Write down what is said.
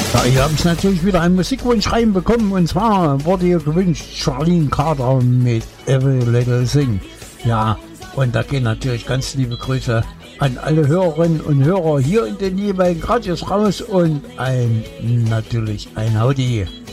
Ja, hier habe ich natürlich wieder einen Musikwunsch reinbekommen und zwar wurde hier gewünscht Charlene Carter mit Every Little Thing. Ja, und da gehen natürlich ganz liebe Grüße an alle Hörerinnen und Hörer hier in den jeweiligen Radios raus und natürlich ein Howdy.